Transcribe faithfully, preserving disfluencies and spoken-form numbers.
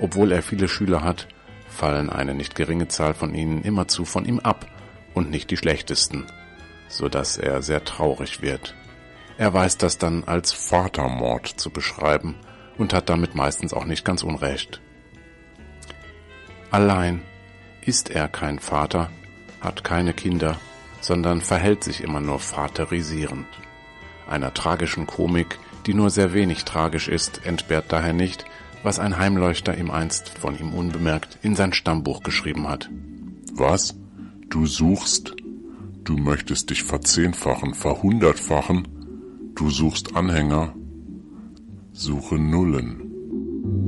Obwohl er viele Schüler hat, fallen eine nicht geringe Zahl von ihnen immerzu von ihm ab und nicht die schlechtesten, so dass er sehr traurig wird. Er weiß das dann als Vatermord zu beschreiben und hat damit meistens auch nicht ganz unrecht. Allein ist er kein Vater, hat keine Kinder, sondern verhält sich immer nur vaterisierend. Einer tragischen Komik, die nur sehr wenig tragisch ist, entbehrt daher nicht, was ein Heimleuchter ihm einst von ihm unbemerkt in sein Stammbuch geschrieben hat. Was? Du suchst? Du möchtest dich verzehnfachen, verhundertfachen? Du suchst Anhänger? Suche Nullen.